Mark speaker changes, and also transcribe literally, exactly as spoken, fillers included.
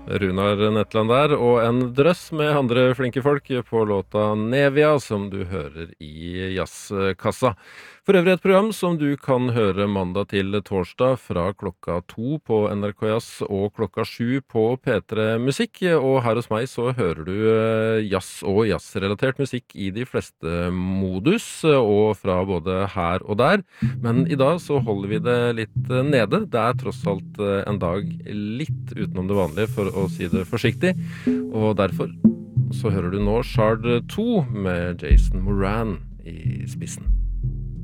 Speaker 1: Runar Netland der, og en drøss med andre flinke folk på låta Nevia, som du hører i Jazzkassa. For øvrig et program som du kan høre mandag til torsdag fra klokka to på N R K Jazz og klokka sju på P tre Musikk. Og her hos meg så hører du jazz og jazzrelatert musikk i de fleste modus, og fra både her og der. Men i dag så holder vi det litt nede. Det er tross alt en dag litt utenom det vanlige, for å si det forsiktig. Og derfor så hører du nå Shard to med Jason Moran i spissen.